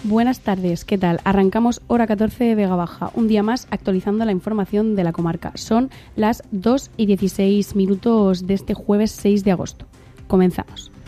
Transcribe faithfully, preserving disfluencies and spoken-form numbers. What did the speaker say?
Buenas tardes, ¿qué tal? Arrancamos hora catorce de Vega Baja, un día más actualizando la información de la comarca. Son las dos y dieciséis minutos de este jueves seis de agosto. Comenzamos.